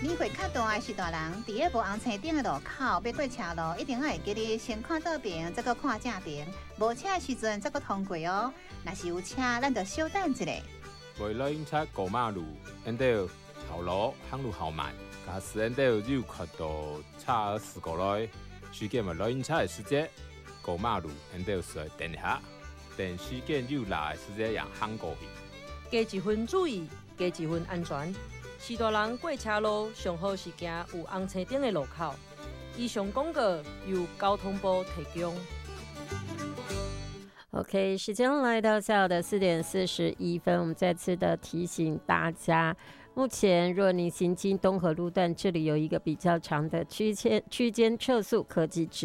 年岁较大的是大人，伫个无红青顶的路口要过车路，一定要会记得先看倒边，再搁看正边。无车的时阵再搁通过哦。若是有车，咱就稍等一下。 为了警察过马路，因得头路行路好慢，假使因得有看到车驶过来，时间为了警察的时间过马路，因得稍微等一下，等时间有来的时间让行过去。 加一分注意，加一分安全。是大人过车路，上好是行有红青灯的路口。以上广告由交通部提供。 OK， 时间来到下午的4:41，我们再次的提醒大家，目前若你行经东河路段，这里有一个比较长的区间测速科技值。